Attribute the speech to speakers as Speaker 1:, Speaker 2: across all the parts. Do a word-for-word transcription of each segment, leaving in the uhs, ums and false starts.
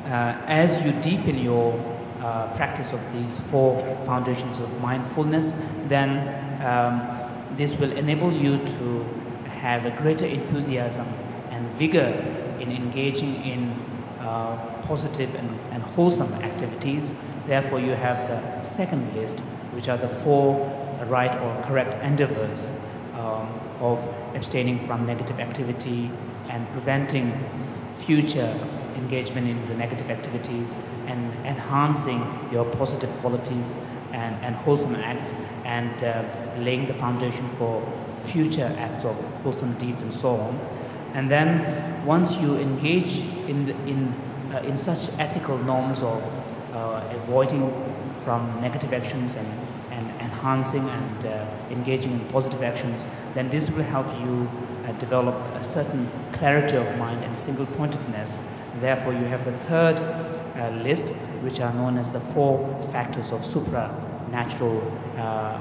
Speaker 1: uh, as you deepen your uh, practice of these four foundations of mindfulness, then um, this will enable you to have a greater enthusiasm and vigor in engaging in uh, positive and, and wholesome activities. Therefore, you have the second list, which are the four right or correct endeavors um, of abstaining from negative activity and preventing future engagement in the negative activities and enhancing your positive qualities and, and wholesome acts and uh, laying the foundation for future acts of wholesome deeds and so on. And then once you engage in, the, in, uh, in such ethical norms of uh, avoiding from negative actions and, and enhancing and uh, engaging in positive actions, then this will help you uh, develop a certain clarity of mind and single-pointedness. Therefore, you have the third uh, list, which are known as the four factors of supranatural uh,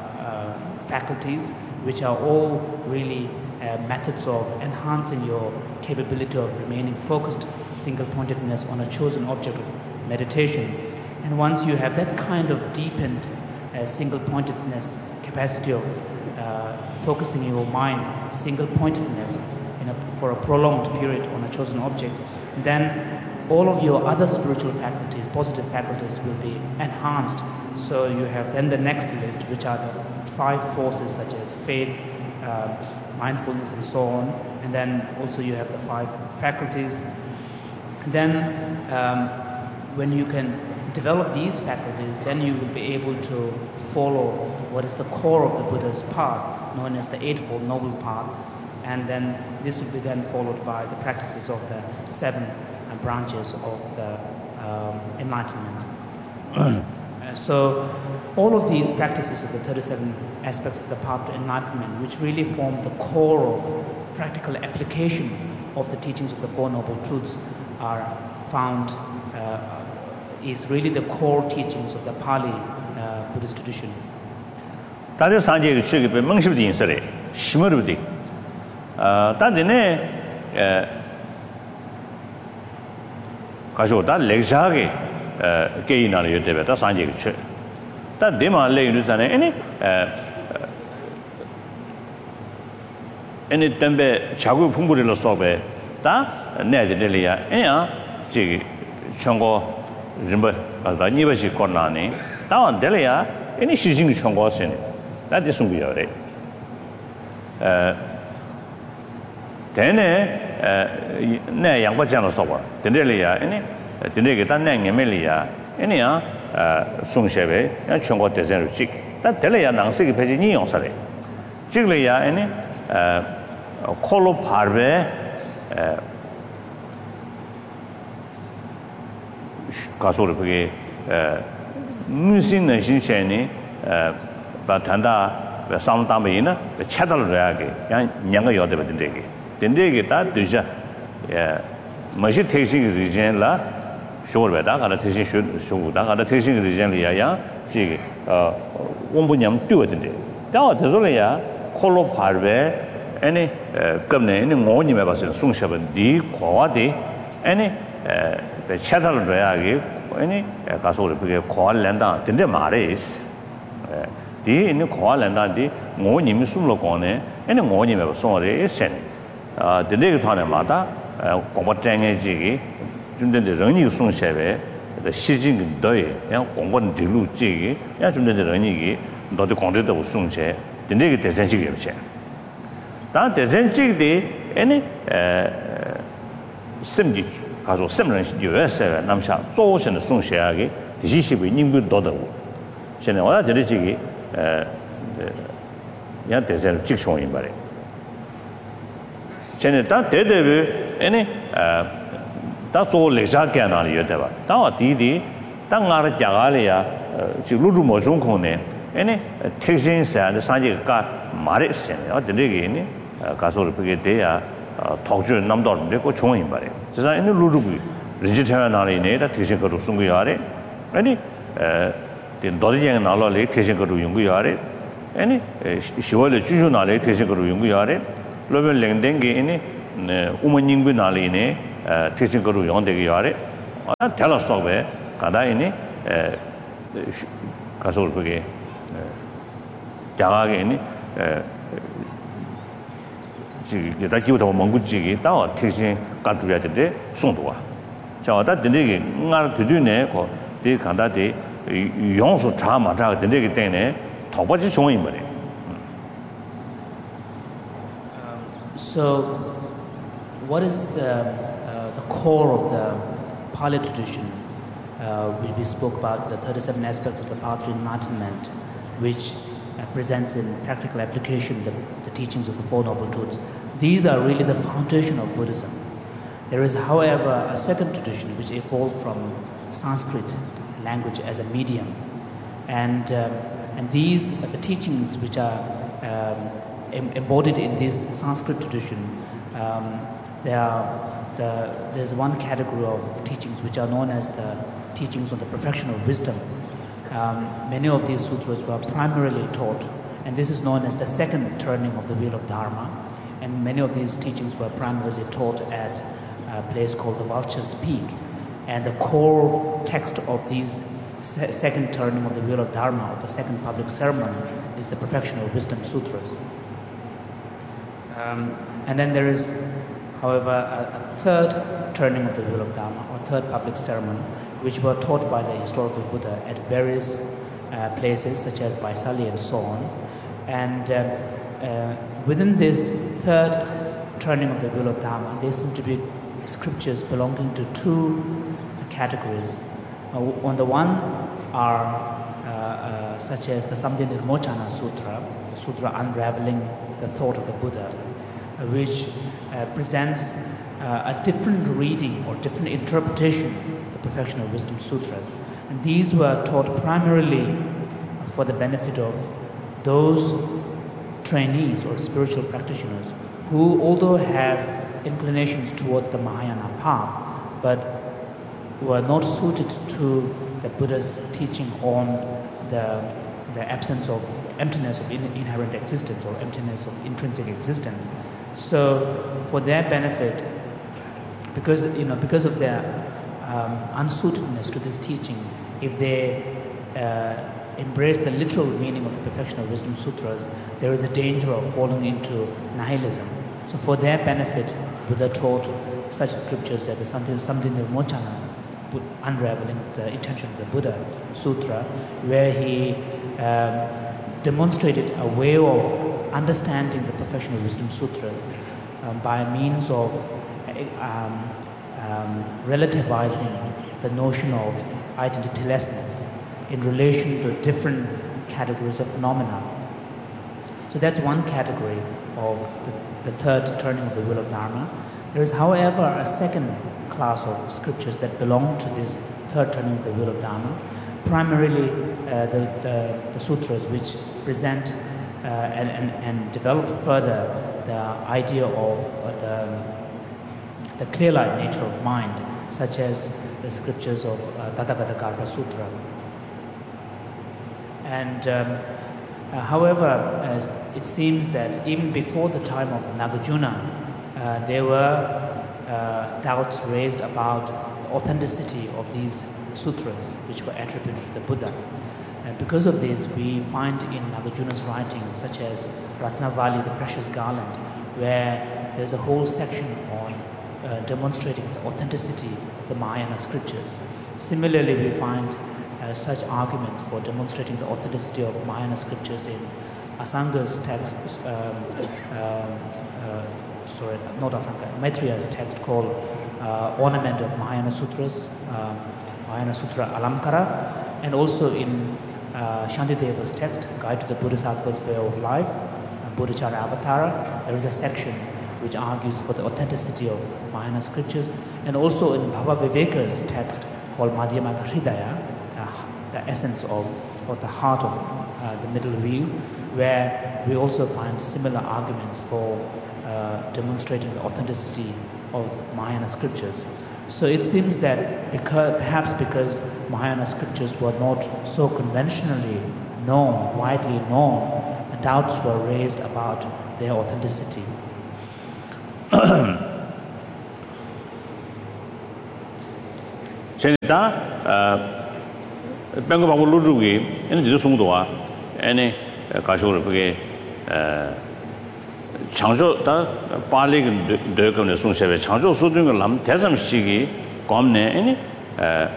Speaker 1: uh, faculties, which are all really uh, methods of enhancing your capability of remaining focused, single-pointedness on a chosen object of meditation. And once you have that kind of deepened uh, single-pointedness capacity of uh, focusing your mind, single-pointedness in a, for a prolonged period on a chosen object, then all of your other spiritual faculties, positive faculties, will be enhanced. So you have then the next list, which are the five forces such as faith, uh, mindfulness, and so on. And then also you have the five faculties. And then um, when you can develop these faculties, then you will be able to follow what is the core of the Buddha's path, known as the Eightfold Noble Path. And then this will be then followed by the practices of the seven uh, branches of the um, enlightenment. uh, so all of these practices of the thirty-seven aspects of the path to enlightenment, which really form the core of practical application of the teachings of the Four Noble Truths, are found, uh, is really the core teachings of the Pali uh, Buddhist tradition.
Speaker 2: 다데네 에 가져다 렉자게 에 게이나를 요때베 다 산지게 쳐. 다 데마 레이르잖아요. 아니 에 아니 덤베 자구 풍부를 써베 다 내들이야. 아니야. 저기 청고 림버 가다 니버시 코나네. 다 데려야 아니 시징 청고선. 다 됐음이요래. 에 Tene ne yang bacano soba. Tendelia, any Tenega, Nangamelia, any uh Sung Sheve, and Chongo Tezen Chick. That Telia Nancy Pegini on Sale. Chiglia, any uh Colo Parve Casore, uh Musin and Shinshani, uh Batanda, the Samtamina, the Chatal Ragi, Yanga Yoda Dendegi. Dendegi ta duja maji taxing region la shore da ga taxing shu da ga taxing region li ya ya ji uh won bu nyam tu de da de so le ya kholo pharbe any kam ne ni ngo ni me ba sin sung sha ba di kwa wa de any the chatal ra ya ge any ka so le be kwa lan da de de ma re is di ni kwa lan da di ngo ni mi sum lo ko ne any ngo ni me ba so re sen 아 데레게 타네마다 공부장에지기 준데데 런이 송셰베 시진 더에 야 공부는 뒤루지기 야 준데데 런이기 너도 공부도 송셰 데레게 대전지기 없이 다 대전지기 에네 에 심지 가서 심런 유에서 남샤 조선의 송셰하게 디시시비 님도 더더고现在我要这里지기 에 야 대전 직송이 말이야 전에 다 대대비 아니 다소 레자게나리 여대바 다 디디 땅아르 자갈이야 지루루 모종콘네 아니 택신사의 산지가 말했어요 어디게니 가서를 그게 돼야 덕주 남도인데 그 종이 말이에요 그래서 이 루루부 리지테나리네 다 택신거로 숨고야래 아니 에 도리쟁 나로래 택신거로 연구야래 아니 시월에 주주나래 택신거로 연구야래 로벨 랭댕게 이니 우먼닝부 나리네 택신거로 연대게 야래 아 텔러 속에 가다이니 에 가서 그게 자가게니 에 지금 다 기부도 몽구지기 다 택신 가져야 되는데 송도와 저다 되게 나 되드네 거 되게 간다데 용수 자마자 되게 때문에 더 버지 좋은 말이에요.
Speaker 1: So what is the uh, the core of the Pali tradition, uh, which we spoke about, the thirty-seven aspects of the path to enlightenment, which uh, presents in practical application the, the teachings of the Four Noble Truths. These are really the foundation of Buddhism. There is, however, a second tradition which evolved from Sanskrit language as a medium, and um, and these are the teachings which are um, em- embodied in this Sanskrit tradition. Um, there are the, there's one category of teachings which are known as the teachings on the perfection of wisdom. Um, many of these sutras were primarily taught, and this is known as the second turning of the wheel of Dharma. And many of these teachings were primarily taught at a place called the Vulture's Peak. And the core text of these se- second turning of the wheel of Dharma, or the second public ceremony, is the Perfection of Wisdom Sutras. Um, and then there is, however, a, a third turning of the wheel of Dharma, or third public ceremony, which were taught by the historical Buddha at various uh, places, such as Vaisali and so on. And uh, uh, within this third turning of the wheel of Dharma, there seem to be scriptures belonging to two categories. Uh, on the one are uh, uh, such as the Samdhinirmochana Sutra, the sutra unraveling the thought of the Buddha, uh, which uh, presents uh, a different reading or different interpretation of the Perfection of Wisdom Sutras. And these were taught primarily for the benefit of those trainees or spiritual practitioners who, although have inclinations towards the Mahayana path, but were not suited to the Buddha's teaching on the, the absence of emptiness of in, inherent existence or emptiness of intrinsic existence. So for their benefit, because you know because of their um, unsuitedness to this teaching, if they uh, embrace the literal meaning of the Perfection of Wisdom Sutras, there is a danger of falling into nihilism. So for their benefit, Buddha taught such scriptures as the Samdhinirmochana, unraveling the intention of the Buddha Sutra, where he um, demonstrated a way of understanding the Perfection of Wisdom Sutras um, by means of um, um, relativizing the notion of identitylessness in relation to different categories of phenomena. So that's one category of the, the third turning of the wheel of Dharma. There is, however, a second class of scriptures that belong to this third turning of the wheel of Dharma, primarily uh, the, the, the sutras which present uh, and, and, and develop further the idea of uh, the, the clear-light nature of mind, such as the scriptures of uh, Tathagata Garbha Sutra. And um, uh, however, uh, it seems that even before the time of Nagarjuna, uh, there were uh, doubts raised about the authenticity of these sutras, which were attributed to the Buddha. And because of this, we find in Nagarjuna's writings, such as Ratnavali, the Precious Garland, where there's a whole section on uh, demonstrating the authenticity of the Mahayana scriptures. Similarly, we find Uh, such arguments for demonstrating the authenticity of Mahayana scriptures in Asanga's text, um, um, uh, sorry, not Asanga, Maitreya's text called uh, Ornament of Mahayana Sutras, um, Mahayana Sutra Alamkara, and also in uh, Shantideva's text, Guide to the Bodhisattva's Way of Life, uh, Bodhicharya Avatara. There is a section which argues for the authenticity of Mahayana scriptures, and also in Bhava Viveka's text called Madhyamaka Hridaya, the essence of, or the heart of uh, the middle wheel, where we also find similar arguments for uh, demonstrating the authenticity of Mahayana scriptures. So it seems that because, perhaps because Mahayana scriptures were not so conventionally known, widely known, doubts were raised about their authenticity.
Speaker 2: 제가 어 뱅고 방법 루루기 얘는 이제 송도와 얘네 가셔를 그게 어 창조 다 빨리 되거든 송세베 창조 소등을 남 대삼식이 검네 얘네 어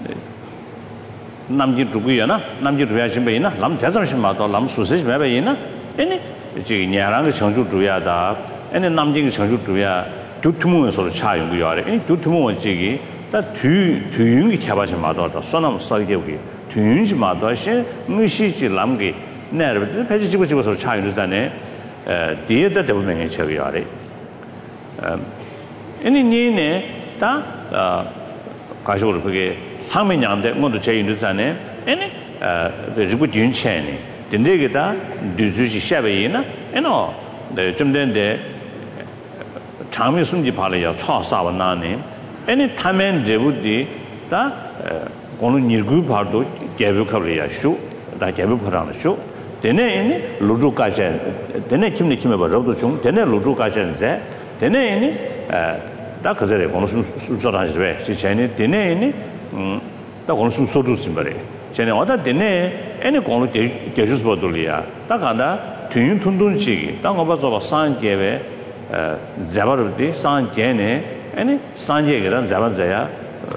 Speaker 2: 남지 두고야나 남지 두야신베이나 남 대삼식마다 남 수세시베이나 얘네 이제 냐랑의 창조 두야다 얘네 남지 창조 두야 교통에서 차용이 요래 이 교통은 저기 다 뒤, 뒤윤기 개발시마다 소남 설계기 뒤윤시마다 시 무시지 남기 내를 배지 집어 집어서 차윤잖아요. 에 뒤에다 대부분의 저기야래. 음 이니 니네 다 가시고를 그게 항면양데 모두 제인들잖아요. 이니 어 그리고 뒤윤체네. 근데게다 뒤주시 샤베이나 에노 좀 된데 장미 숨지 발이야 차사와 나네. 애니 타면 제부디 다 고는 일구 바도 개벽하려야 쇼. 다 개벽하라는 쇼. 되네 애니 루루까지 되네 김네 김에 버려도 좀 되네 루루까지인데 되네 애니 다 그저래 고는 숨소라지베 시체니 되네 애니 음다 고는 숨소주스 말이. 쟤네 어다 되네 애니 고는 개주스 버돌이야. 다 간다 튜윤 툰둔지기 다 거봐서 산개베 어 자바르디 산개네 아니 산제게란 자반자야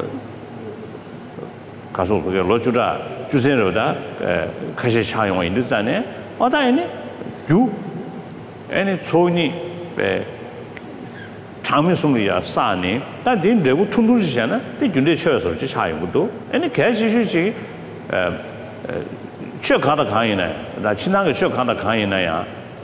Speaker 2: 가서 그게 로주라 주세로다 가시 차용이 있는잖아요. 어다이니 주 아니 초니 에 장미송이야 싸니 다딘 되고 퉁퉁지잖아. 그 준대 쳐서 지 차용도 아니 개시시지 에 최가다 강이네. 나 지난게 최가다 강이네야.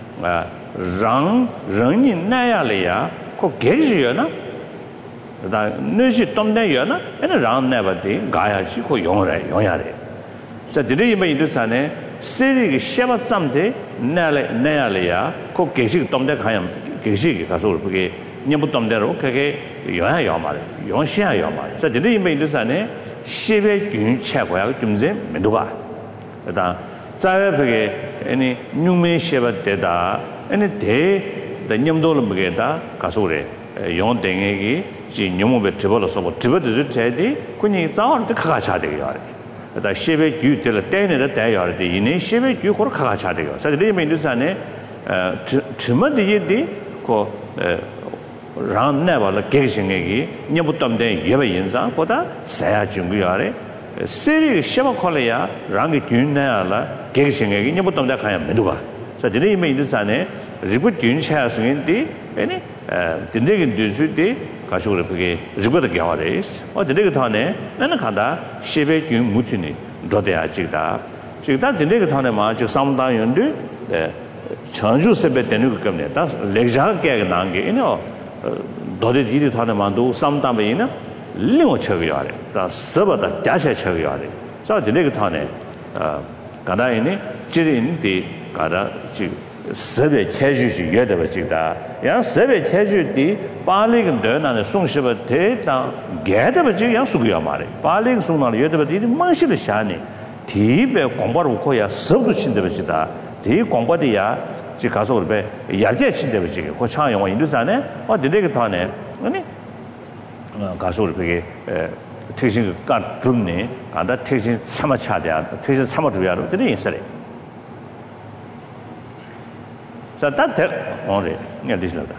Speaker 2: 랑 랑이 나야래야. 그 개시여나 다 너시 덤내여나 에는 랑내버디 가야지 고 용어래 용야래 자 드리면 이르산에 세리기 샤바쌈데 내래 내야래야 고 계식 덤내 가야 계식이 가서 그게 녀부 덤대로 그게 용야요 말이야 용시야요 말이야 자 드리면 이르산에 십의 균 최고야 좀제 면도가 그다 자베게 아니 뉴메 샤바데다 아니 대 녀무도를 먹게다 가서 그래 용 땡에기 지 녀모베 드버러서 뭐 드버드 제디 군이 자원도 가가 차대요. 다 십의 규들 때내다 대요. 이네 십의 규 고로 가가 차대요. 사실 이 민두산에 어 드머디디 고 란네발 계신에기 녀부담대 예배 인상보다 사야 중요하래. 세리 십어 콜이야 랑이 균내야라 계신에기 녀부담대 가야 메두가. 사실 이 민두산에 리부 균샤스인데 아니 딘데긴 뒤수디 가시고 그게 리버드 겨와레스 어 딘데가 타네 나는 간다 십의 균 무티니 도대아지다 지금 딘데가 타네 마지 삼다연데 에 전주 세베 되는 거 겁니다 다 렉자게 나게 이노 도대디디 타네 만도 삼다베이나 링어 쳐요래 다 서버다 자세 쳐요래 자 딘데가 타네 어 가다이니 지린디 가다 지금 세배 체주시 여대버지다 야 세배 체주디 빨리근 되나는 송시버 대당 개대버지 양 수고야 말이 빨리 송나는 여대버디 망시를 샤니 디베 공부를 고야 섭도 친대버지다 디 공부디야 지 가서 그래 야제 친대버지 고 창영원 인도산에 어 되게 타네 아니 어 가서 그게 택신 까 줍네 간다 택신 삼아 차대야 택신 삼아 줘야로 되게 있어래 So that only yeah this level.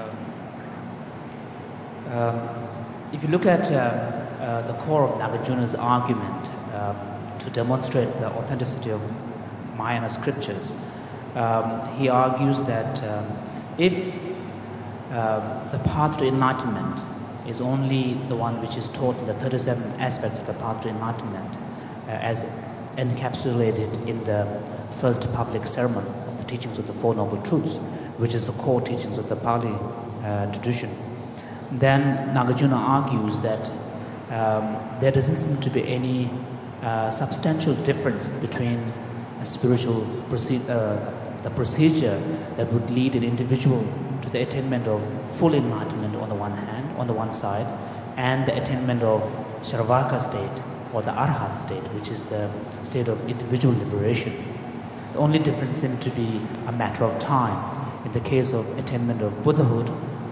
Speaker 1: If you look at uh, uh, the core of Nagarjuna's argument um, to demonstrate the authenticity of Mahayana scriptures, um, he argues that um, if uh, the path to enlightenment is only the one which is taught in the thirty-seven aspects of the path to enlightenment, uh, as encapsulated in the first public sermon of the teachings of the Four Noble Truths, which is the core teachings of the Pali uh, tradition, then Nagarjuna argues that um, there doesn't seem to be any uh, substantial difference between a spiritual proce- uh, the procedure that would lead an individual to the attainment of full enlightenment on the one hand, on the one side, and the attainment of Sharavaka state or the Arhat state, which is the state of individual liberation. The only difference seems to be a matter of time. In the case of attainment of Buddhahood,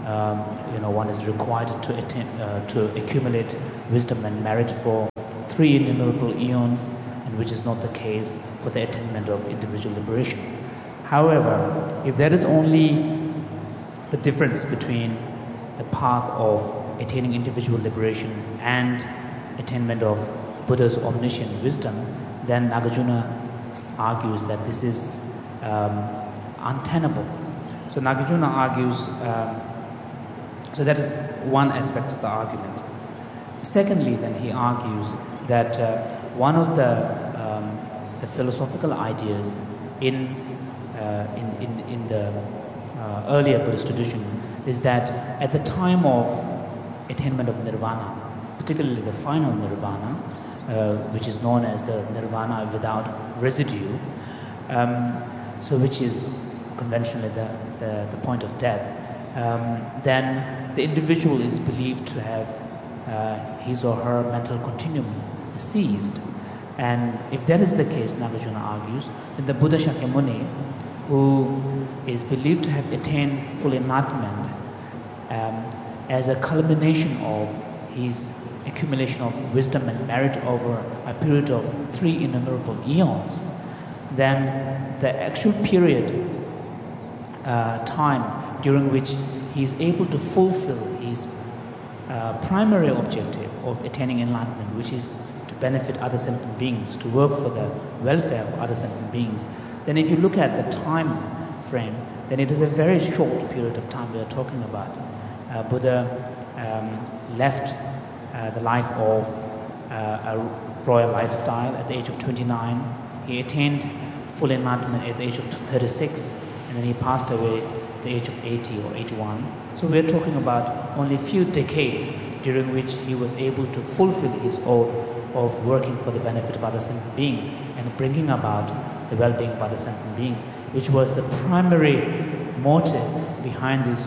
Speaker 1: um, you know, one is required to, attain, uh, to accumulate wisdom and merit for three innumerable eons, and which is not the case for the attainment of individual liberation. However, if there is only the difference between the path of attaining individual liberation and attainment of Buddha's omniscient wisdom, then Nagarjuna argues that this is um, untenable. So Nagarjuna argues, um, so that is one aspect of the argument. Secondly, then he argues that uh, one of the, um, the philosophical ideas in, uh, in, in, in the uh, earlier Buddhist tradition is that at the time of attainment of nirvana, particularly the final nirvana, uh, which is known as the nirvana without residue, um, so which is conventionally the, the, the point of death, um, then the individual is believed to have uh, his or her mental continuum ceased. And if that is the case, Nagarjuna argues, then the Buddha Shakyamuni, who is believed to have attained full enlightenment um, as a culmination of his accumulation of wisdom and merit over a period of three innumerable eons, then the actual period, uh, time during which he is able to fulfill his uh, primary objective of attaining enlightenment, which is to benefit other sentient beings, to work for the welfare of other sentient beings, then if you look at the time frame, then it is a very short period of time we are talking about. Uh, Buddha um, left uh, the life of uh, a royal lifestyle at the age of twenty-nine. He attained full enlightenment at the age of thirty-six, and then he passed away at the age of eighty or eighty-one. So we're talking about only a few decades during which he was able to fulfill his oath of working for the benefit of other sentient beings and bringing about the well-being of other sentient beings, which was the primary motive behind this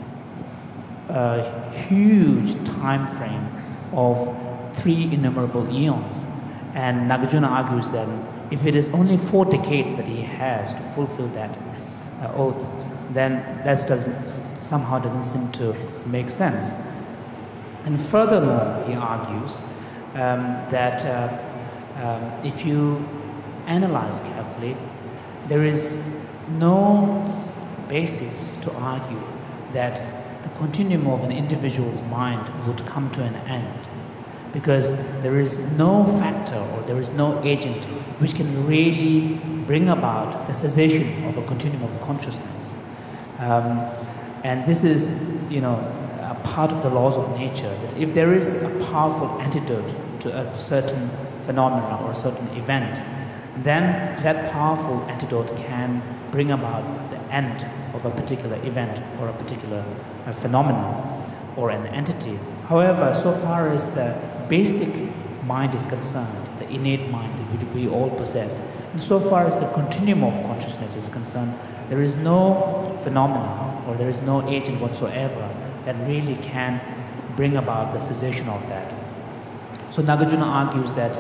Speaker 1: uh, huge time frame of three innumerable eons. And Nagarjuna argues that if it is only four decades that he has to fulfill that uh, oath, then that doesn't, somehow doesn't seem to make sense. And furthermore, he argues um, that uh, um, if you analyze carefully, there is no basis to argue that the continuum of an individual's mind would come to an end, because there is no factor or there is no agent which can really bring about the cessation of a continuum of consciousness. Um, and this is, you know, a part of the laws of nature, that if there is a powerful antidote to a certain phenomena or a certain event, then that powerful antidote can bring about the end of a particular event or a particular uh, phenomenon or an entity. However, so far as the basic mind is concerned, the innate mind that we, we all possess, and so far as the continuum of consciousness is concerned, there is no phenomena or there is no agent whatsoever that really can bring about the cessation of that. So Nagarjuna argues that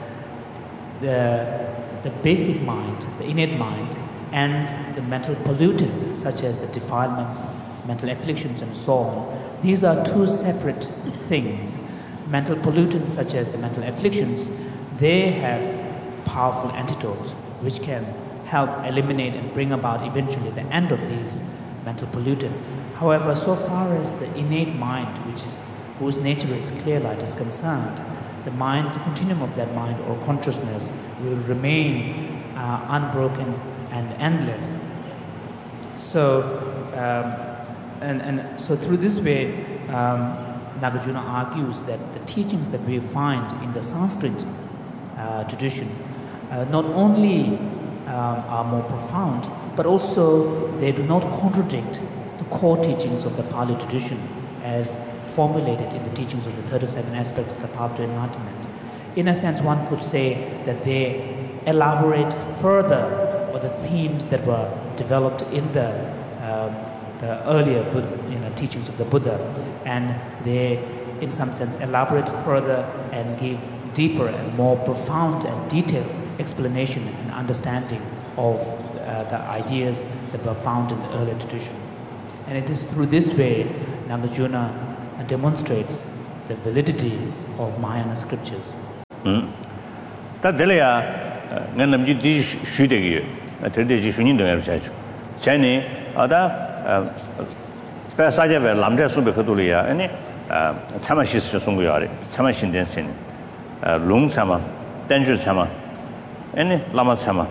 Speaker 1: the, the basic mind, the innate mind, and the mental pollutants such as the defilements, mental afflictions and so on, these are two separate things. Mental pollutants such as the mental afflictions, they have powerful antidotes which can help eliminate and bring about eventually the end of these mental pollutants. However, so far as the innate mind, which is whose nature is clear light, is concerned, the mind, the continuum of that mind or consciousness will remain uh, unbroken and endless. So, um, and, and so through this way, um, Nagarjuna argues that the teachings that we find in the Sanskrit uh, tradition uh, not only um, are more profound, but also they do not contradict the core teachings of the Pali tradition as formulated in the teachings of the thirty-seven aspects of the path to enlightenment. In a sense, one could say that they elaborate further on the themes that were developed in the, um, the earlier you know, teachings of the Buddha, and they, in some sense, elaborate further and give deeper and more profound and detailed explanation and understanding of uh, the ideas that were found in the earlier tradition. And it is through this way Nagarjuna demonstrates the validity of Mahayana scriptures.
Speaker 2: Hmm. That Delia, Nanamji dish shooting, a tradition shooting the church. Chani, other Passaja Lamja Subekatulia, any Samashis Sunguyari, Samashin dancing, Lung Sama, Danger Sama, any Lama Sama,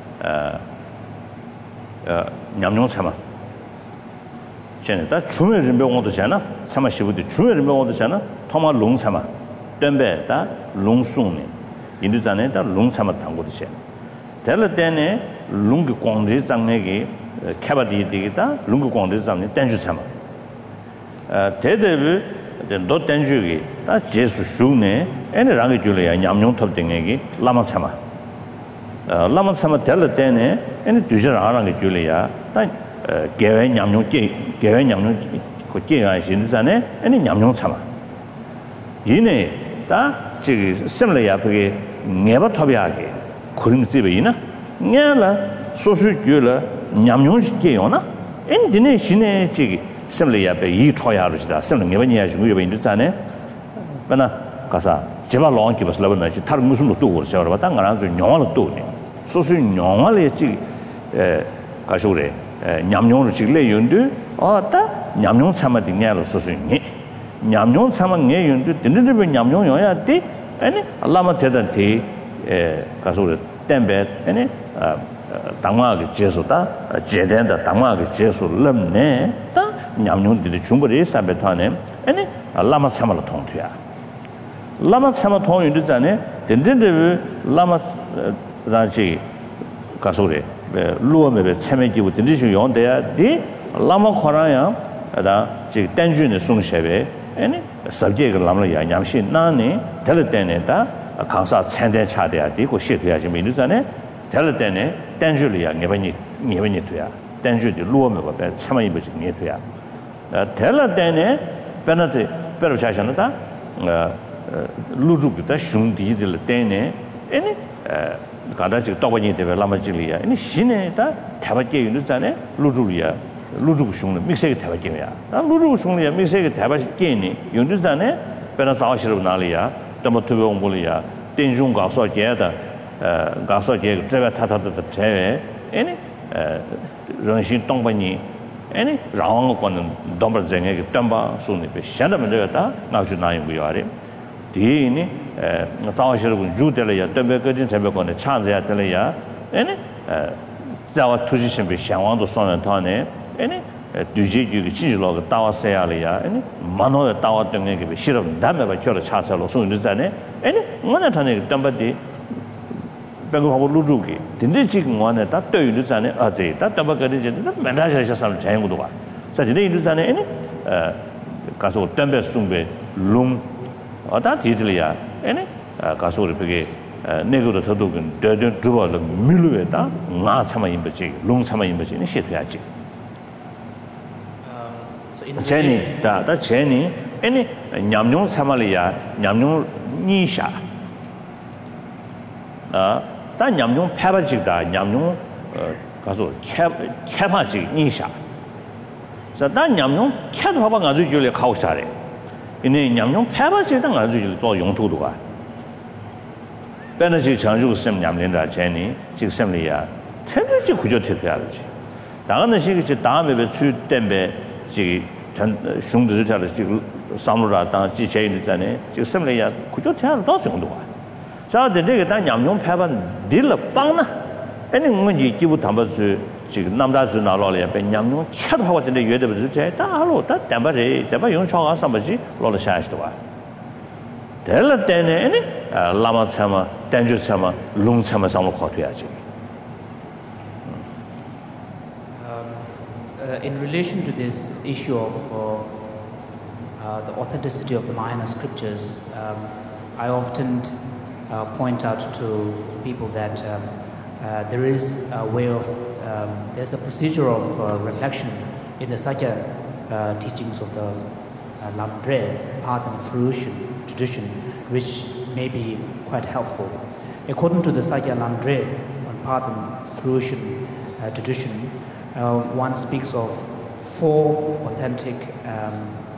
Speaker 2: Nyamyon Sama. That true remember on the channel, Samashi with the true remember on the channel, Toma Lung Sama, Dembe, that Lung Suni, in the Zaneta, Lung Sama Tango the Shen. Tell it then, Lung Quandri Zanegi, Cabadi Digita, Lung Quandri Zani, Danger Sama. Tede, the dot Danjugi, that's Jesus Shune, and Rangi Julia, Yamyon Top Dingegi, Lama Sama. Lama Sama tell it then, and Dujar Arangi Julia, that Gavin Yamyon, Gavin Yamyon, Kokia, Shinzane, and Yamyon Sama. Yine, that similar Yapagi, never Tobiaki, couldn't see Vina, Nyala, Sosu Gula, Yamyon Giona, and Dine Shine Chigi, similar Yapi, Yi Toyarista, similar Yavania, we were in the Sane, Bana Casa, Java long give us level, Tar Muslim to or Shavatan around the Nyala Tony. Sosu Nyala Kashure. Nyamyon Chile Yundu, or that Nyamyon Samadinero Sosin. Nyamyon Samang Yundu, didn't even Nyamyon Yoyati, any Lama Tedante, Kasura, Tembet, any Tamag Jesuta, Jedenda, Tamag Jesu Lemne, Nyamyon did the Chumbari Sabetane, any Lama Samalatontia. Lama Samaton Yunduzane, didn't Lama Ranchi Kasure. Luo maybe Semeki with the issue on there, the Lama Koraya, the Tanjun Sung Sheve, any subject Lamaya Yamshin Nani, Teleteneta, a Kansa Sende Chadia, Dico Shit Yajiminuzane, Teletene, Tanjulia, Nevani, Nevanituya, Tanju, the Luo maybe Samay Nituya. Teletene, Penalty, Perushanata, Ludukta, Shundi, the Latene, any. Kadachi Tawani de Lamajilia, and Shineta, Tabaki Luzane, Ludulia, Ludushun, Mixeg Tabakia, Ludu Shunia, Mixeg Tabakini, Yunduzane, Penasashir Nalia, Damatubo Mulia, Dinjun Gaso Jeda, Gaso Jeg, Tata the Teve, any Ranshin Tombani, any Rang on Domber Zeng, Tamba, Suni, Shadamata, Najunai Guari. Dini, Sawashir Judelia, Tebekajin Tebekon, Chanzia Telia, any Zawa Tujish be Shawan to Son and Tone, any Duji, Chijlog, Tawa Sealia, any Mano Tawa Denge, Shir of Dame, Church Chancellor, soon is any, any Monatonic Dambadi Bengo Luduki, Tindichik one at that two Luzane, Aze, that Tabakadij, that Menage some Changudua. Such a day Luzane, any Caso Tembe Sumbe, Lum. Or that Italia, any Casuri Pigay, Negro Tadugan, Durden Duba, Milueta, Natsama Imbachi, Lung Sama Imbachi, Shityachi. So in Jenny, that Jenny, any Nyamyon Samalia, Nyamyon Nisha. That Nyamyon Pabajida, Nyamyon Caso, Kapaji, Nisha. So that Nyamyon Katapanga Julia Kausari. In the Yamyon Pabajang as you saw Yong Tudua. Benji Chanju Sem Yamlinda Jenny, six Semlia, Tenderji Kujotiology. Down the Shiki Dame with two Dembe, she Shung the Samura, Ji Chain, six Semlia, Kujotel, Dosundua. So the day that Yamyon Paban Dilla Bana, any when you give Tamba. Namda Zunalolia, Benyam, chat what in the Yed of the Jet, hello, that Dabari, Daba Yun Chong somebody, Lola Shashtua. Tell it then any Lama Sama, Danger Sama, Lung Sama Sama Kotuaji.
Speaker 1: In relation to this issue of uh, uh, the authenticity of the Mahayana scriptures, um, I often uh, point out to people that um, uh, there is a way of Um, there's a procedure of uh, reflection in the Sakya uh, teachings of the uh, Lamdre, path and fruition tradition, which may be quite helpful. According to the Sakya Lamdre on path and fruition uh, tradition, uh, one speaks of four authentic um,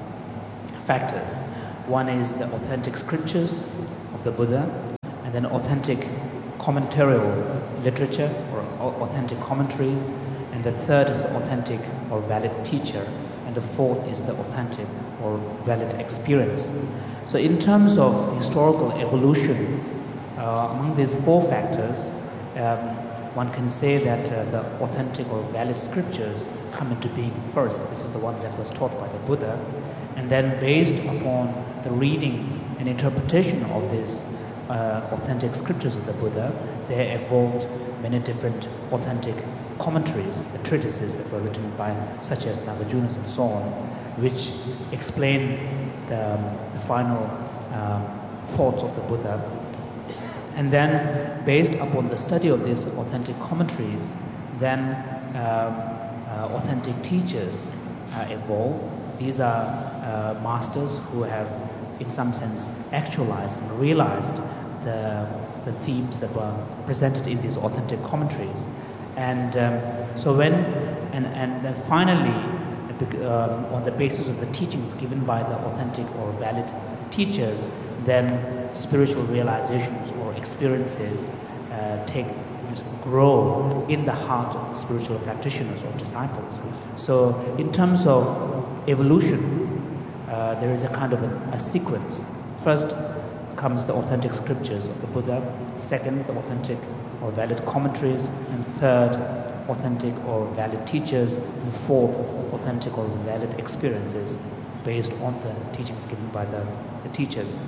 Speaker 1: factors. One is the authentic scriptures of the Buddha, and then authentic commentarial literature or authentic commentaries, and the third is the authentic or valid teacher, and the fourth is the authentic or valid experience. So in terms of historical evolution, uh, among these four factors, um, one can say that uh, the authentic or valid scriptures come into being first. This is the one that was taught by the Buddha. And then based upon the reading and interpretation of these uh, authentic scriptures of the Buddha, there evolved many different authentic commentaries, the treatises that were written by such as Nagarjunas and so on, which explain the, um, the final um, thoughts of the Buddha. And then based upon the study of these authentic commentaries, then um, uh, authentic teachers uh, evolve. These are uh, masters who have in some sense actualized and realized the, the themes that were presented in these authentic commentaries. And um, so when, and, and then finally, um, on the basis of the teachings given by the authentic or valid teachers, then spiritual realizations or experiences uh, take, grow in the hearts of the spiritual practitioners or disciples. So in terms of evolution, uh, there is a kind of a, a sequence. First comes the authentic scriptures of the Buddha, second, the authentic or valid commentaries, and third, authentic or valid teachers, and fourth, authentic or valid experiences based on the teachings given by the, the teachers.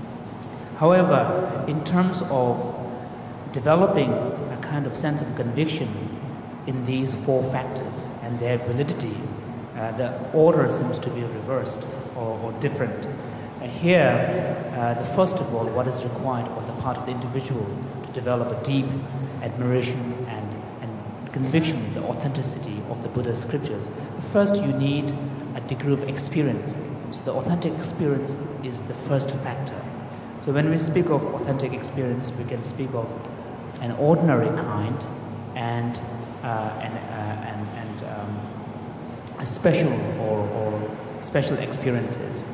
Speaker 1: However, in terms of developing a kind of sense of conviction in these four factors and their validity, uh, the order seems to be reversed or, or different. Uh, here, uh, the first of all, what is required on the part of the individual to develop a deep admiration and, and conviction in the authenticity of the Buddha's scriptures, first you need a degree of experience. So the authentic experience is the first factor. So when we speak of authentic experience, we can speak of an ordinary kind and uh, and uh, and, and um, a special or, or special experiences.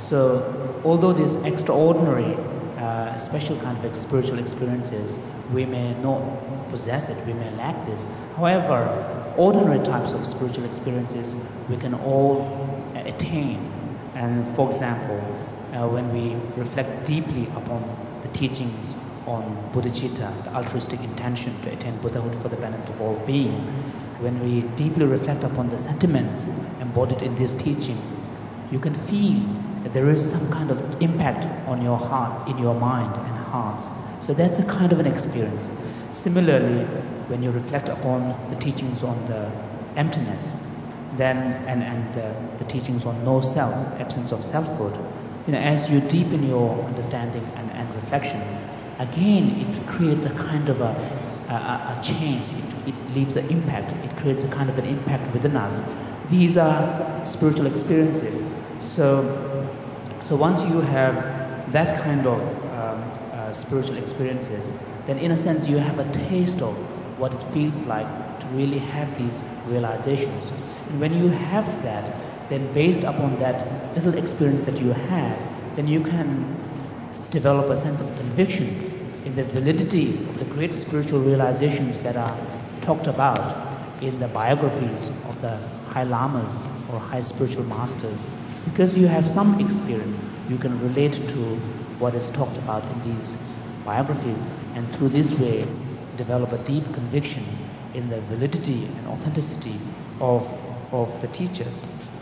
Speaker 1: So although these extraordinary, uh, special kind of spiritual experiences, we may not possess it, we may lack this. However, ordinary types of spiritual experiences we can all attain. And for example, uh, when we reflect deeply upon the teachings on bodhicitta, the altruistic intention to attain Buddhahood for the benefit of all beings, when we deeply reflect upon the sentiments embodied in this teaching, you can feel that there is some kind of impact on your heart, in your mind and hearts. So that's a kind of an experience. Similarly, when you reflect upon the teachings on the emptiness, then and and the, the teachings on no self, absence of selfhood, you know, as you deepen your understanding and, and reflection, again it creates a kind of a a, a change. It, it leaves an impact. It creates a kind of an impact within us. These are spiritual experiences. So, so once you have that kind of um, uh, spiritual experiences, then in a sense you have a taste of what it feels like to really have these realizations. And when you have that, then based upon that little experience that you have, then you can develop a sense of conviction in the validity of the great spiritual realizations that are talked about in the biographies of the high lamas or high spiritual masters. Because you have some experience, you can relate to what is talked about in these biographies, and through this way develop a deep conviction in the validity and authenticity of, of the teachers.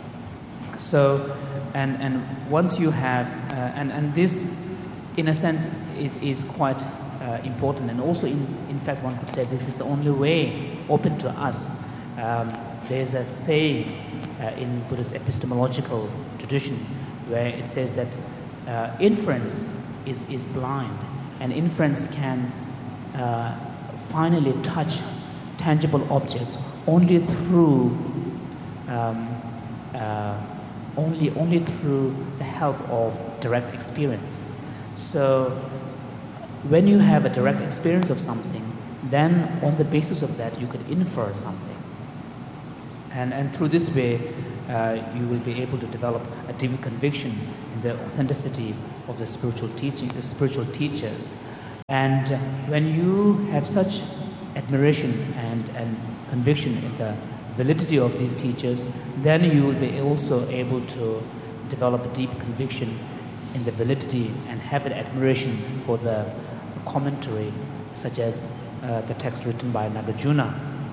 Speaker 1: So, and, and once you have, uh, and, and this in a sense is, is quite uh, important, and also in, in fact one could say this is the only way open to us. Um, there's a saying uh, in Buddhist epistemological tradition where it says that uh, inference is, is blind, and inference can uh, finally touch tangible objects only through um, uh, only only through the help of direct experience. So when you have a direct experience of something, then on the basis of that you can infer something, and and through this way uh, you will be able to develop a deep conviction in the authenticity of the spiritual teaching, the spiritual teachers. And uh, when you have such admiration and, and conviction in the validity of these teachers, then you will be also able to develop a deep conviction in the validity and have an admiration for the commentary, such as uh, the text written by Nagarjuna.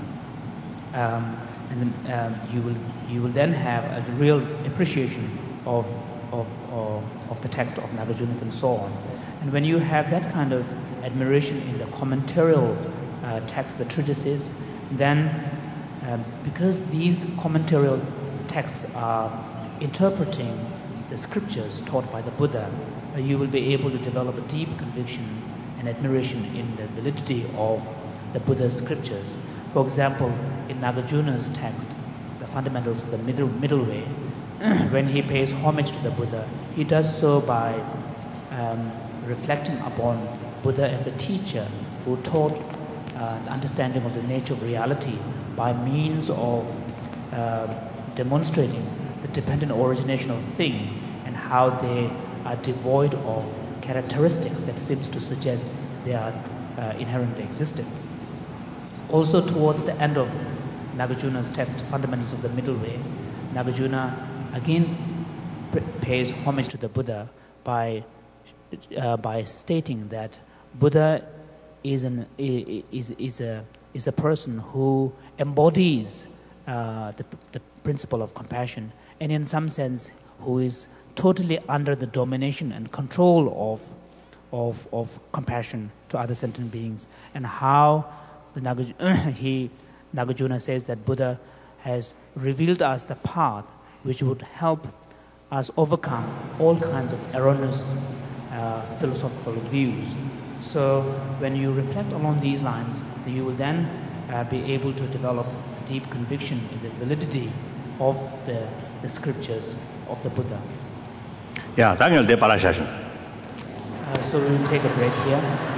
Speaker 1: Um, and then um, you will you will then have a real appreciation of of of, of the text of Nagarjuna and so on. And when you have that kind of admiration in the commentarial uh, text, the treatises, then um, because these commentarial texts are interpreting the scriptures taught by the Buddha, uh, you will be able to develop a deep conviction and admiration in the validity of the Buddha's scriptures. For example, in Nagarjuna's text, the fundamentals of the middle, middle way, when he pays homage to the Buddha, he does so by um, reflecting upon Buddha as a teacher who taught uh, the understanding of the nature of reality by means of uh, demonstrating the dependent origination of things and how they are devoid of characteristics that seems to suggest they are uh, inherently existent. Also, towards the end of Nagarjuna's text, Fundamentals of the Middle Way, Nagarjuna again pays homage to the Buddha by uh, by stating that Buddha is an is is a is a person who embodies uh, the the principle of compassion, and in some sense who is totally under the domination and control of of of compassion to other sentient beings, and how the Nagarjuna, he Nagarjuna says that Buddha has revealed us the path which would help us overcome all kinds of erroneous uh, philosophical views. So when you reflect along these lines, you will then uh, be able to develop a deep conviction in the validity of the, the scriptures of the Buddha.
Speaker 2: Yeah, Daniel de Parashashan.
Speaker 1: Uh, so we will take a break here.